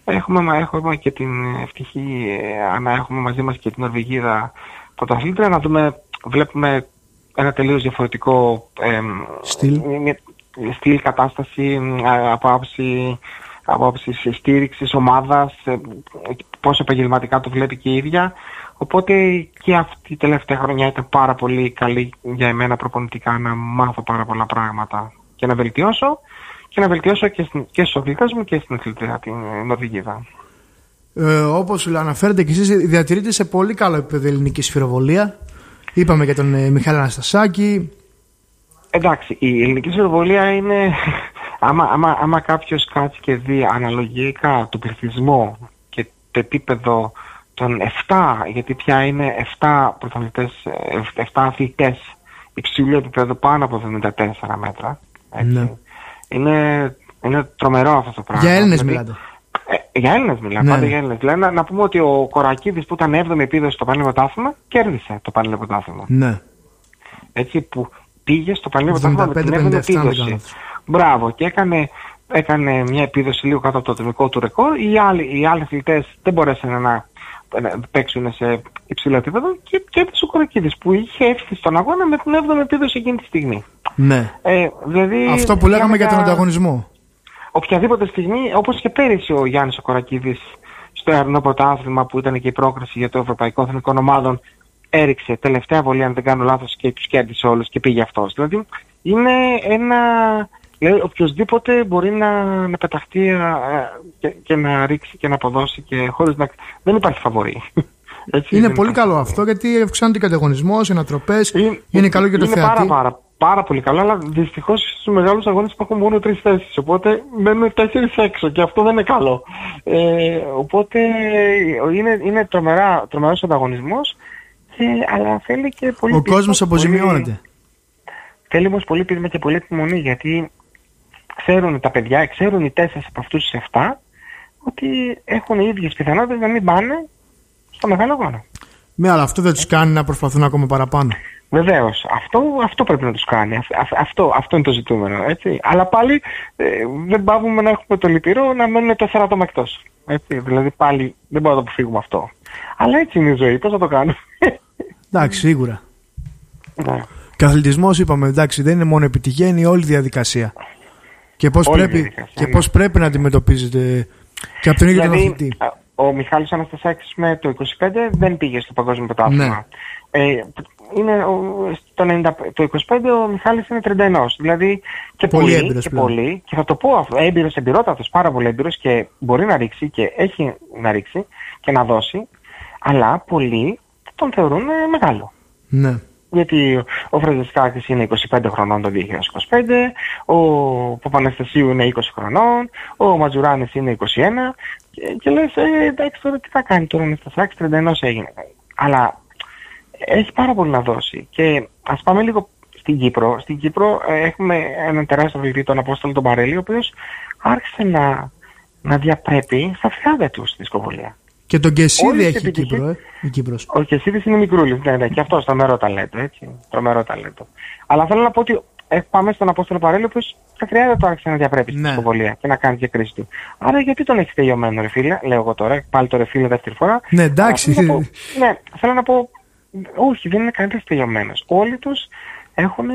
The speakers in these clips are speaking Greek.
Έχουμε και την ευτυχή να έχουμε μαζί μας και την Νορβηγίδα πρωταθλήτρια, να δούμε, βλέπουμε ένα τελείως διαφορετικό στυλ, κατάσταση, από άποψη στήριξης ομάδας, πόσο επαγγελματικά το βλέπει και η ίδια. Οπότε και αυτή η τελευταία χρονιά ήταν πάρα πολύ καλή για εμένα προπονητικά, να μάθω πάρα πολλά πράγματα και να βελτιώσω και στους αθλητές μου και στην αθλητρία την Νορβηγίδα. Όπως αναφέρετε και εσείς, διατηρείτε σε πολύ καλό επίπεδο ελληνική σφυροβολία. Είπαμε για τον Μιχάλη Αναστασάκη. Εντάξει, η ελληνική σφυροβολία είναι, άμα κάποιος κάτσει και δει αναλογικά το πληθυσμό και το επίπεδο των 7, γιατί πια είναι 7 αθλητές υψηλού επίπεδου πάνω από 74 μέτρα. Ναι. Είναι τρομερό αυτό το πράγμα. Για Έλληνες μιλάτε. Για Έλληνες μιλάμε, πάντα για Έλληνες. Δηλαδή, να πούμε ότι ο Κορακίδης που ήταν 7η επίδοση στο Πανελλήνιο Πρωτάθλημα κέρδισε το Πανελλήνιο Πρωτάθλημα. Ναι. Έτσι, που πήγε στο Πανελλήνιο Πρωτάθλημα με την 7η επίδοση. Μπράβο, και έκανε μια επίδοση λίγο κάτω από το ατομικό του ρεκόρ. Οι άλλοι αθλητές δεν μπορέσαν να παίξουν σε υψηλό επίπεδο και έπαιξε ο Κορακίδης που είχε έρθει στον αγώνα με την 7η επίδοση εκείνη τη στιγμή. Ναι. Δηλαδή, αυτό που λέγαμε για τον ανταγωνισμό. Οποιαδήποτε στιγμή, όπως και πέρυσι ο Γιάννης ο Κορακίδης στο Ερεινό Πρωτάθλημα που ήταν και η πρόκριση για το Ευρωπαϊκό Εθνικό Ομάδων, έριξε τελευταία βολή, αν δεν κάνω λάθος, και τους κέρδισε όλους και πήγε αυτός. Δηλαδή είναι δηλαδή, οποιοσδήποτε μπορεί να πεταχτεί και να ρίξει και να αποδώσει και χωρίς να... Δεν υπάρχει φαβορί. Είναι πολύ καλό αυτό, γιατί αυξάνεται και ο ανταγωνισμός, οι ανατροπές, είναι καλό για το θεατή. Είναι πάρα πολύ καλό, αλλά δυστυχώς στους μεγάλους αγώνες υπάρχουν μόνο 3 θέσεις, οπότε μένουν 4 έξω και αυτό δεν είναι καλό. Οπότε είναι τρομερός ανταγωνισμός, αλλά θέλει και πολύ πείσμα. Ο κόσμος αποζημιώνεται. Θέλει όμως πολύ πείσμα και πολύ επιμονή, γιατί ξέρουν τα παιδιά, ξέρουν οι 4 από αυτούς τους 7 ότι έχουν οι ίδιες πιθανότητες να μην πάνε στο μεγάλο αγώνα. Ναι, αλλά αυτό δεν τους κάνει να προσπαθούν ακόμα παραπάνω. Βεβαίως, αυτό πρέπει να τους κάνει. Αυτό είναι το ζητούμενο. Έτσι. Αλλά πάλι δεν πάβουμε να έχουμε το λυπηρό να μένουν 4 άτομα εκτός. Δηλαδή πάλι δεν μπορούμε να το αποφύγουμε αυτό. Αλλά έτσι είναι η ζωή. Πώς θα το κάνουμε? Εντάξει, σίγουρα. Ναι. Και ο αθλητισμός, είπαμε, εντάξει, δεν είναι μόνο επιτυχία, είναι η όλη διαδικασία. Και πώς πρέπει να αντιμετωπίζετε και από τον ίδιο τον αθλητή. Ο Μιχάλης Αναστασάκης με το 25 δεν πήγε στο Παγκόσμιο Πρωτάθλημα. Ναι. Το 25 ο Μιχάλης είναι 31. Δηλαδή και πολύ έμπειρος και θα το πω αυτό, εμπειρότατος, πάρα πολύ έμπειρος και μπορεί να ρίξει και έχει να ρίξει και να δώσει, αλλά πολλοί τον θεωρούν μεγάλο. Ναι. Γιατί ο Φραντζεσκάκης είναι 25 χρονών το 2025, ο Παπαναστασίου είναι 20 χρονών, ο Ματζουράνης είναι 21 και λες εντάξει τώρα τι θα κάνει τώρα ο Αναστασάκης, 31 έγινε. Αλλά έχει πάρα πολύ να δώσει. Και ας πάμε λίγο στην Κύπρο. Στην Κύπρο έχουμε έναν τεράστιο αθλητή, τον Απόστολο τον Παρέλη, ο οποίος άρχισε να διαπρέπει στα 30 του στη δισκοβολία. Και τον Κεσίδη έχει η Κύπρος. Ο Κεσίδης είναι μικρούλης, ναι, και αυτός τρομερό ταλέντο, έτσι. Τρομερό ταλέντο. Αλλά θέλω να πω ότι πάμε στον Απόστολο Παρέλη, ο οποίος στα 30 του άρχισε να διαπρέπει στη δισκοβολία και να κάνει και κρίση του. Άρα γιατί τον έχει τελειωμένο, ρε φίλε, λέω εγώ τώρα, πάλι το ρε φίλε δεύτερη φορά. Ναι, εντάξει. Θέλω να πω, όχι, δεν είναι κανένας τελειωμένος. Όλοι τους έχουν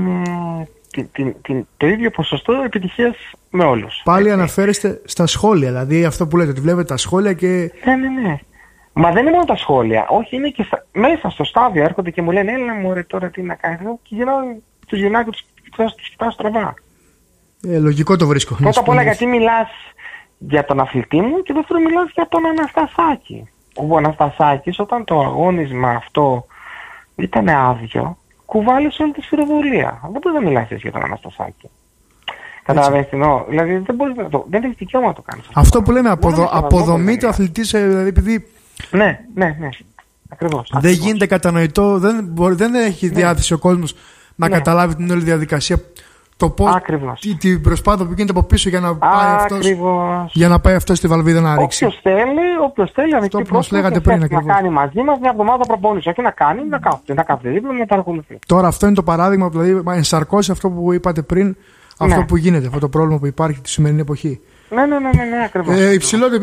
το ίδιο ποσοστό επιτυχίας με όλους. Πάλι αναφέρεστε στα σχόλια, δηλαδή αυτό που λέτε, ότι βλέπετε τα σχόλια και... Ναι. Μα δεν είναι μόνο τα σχόλια, όχι, είναι και μέσα στο στάδιο έρχονται και μου λένε έλα μου ρε τώρα τι να κάνεις, και τους γυρνάω και τους κοιτάω στραβά. Λογικό το βρίσκω. Πρώτα απ' όλα γιατί μιλάς για τον αθλητή μου και δεύτερον μιλάς για τον Αναστασάκη. Ο Αναστασάκης όταν το αγώνισμα αυτό ήταν άδειο, κουβάλισε όλη τη σφυροβολία. Δεν μπορεί να μιλάς για τον Αναστασάκη. Καταλαβαίνεις τι εννοώ. Δηλαδή δεν έχει δικαίωμα να το κάνεις. Αυτό που λέμε αποδομή του αθλητή, δηλαδή επειδή. Ναι. Ακριβώς. Δεν γίνεται κατανοητό, δεν έχει διάθεση ο κόσμος να καταλάβει την όλη διαδικασία. Το πώς, την προσπάθεια που γίνεται από πίσω για να πάει αυτός στη βαλβίδα να ρίξει. Όποιος θέλει αυτό που μας λέγατε πριν, να κάνει μαζί μας μια εβδομάδα προπόνηση. Όχι να κάνει, να κάθεται δίπλα να παρακολουθεί. Τώρα αυτό είναι το παράδειγμα, δηλαδή ενσαρκώσει αυτό που είπατε πριν, αυτό που γίνεται, αυτό το πρόβλημα που υπάρχει τη σημερινή εποχή. Ναι, ακριβώς. Υψηλό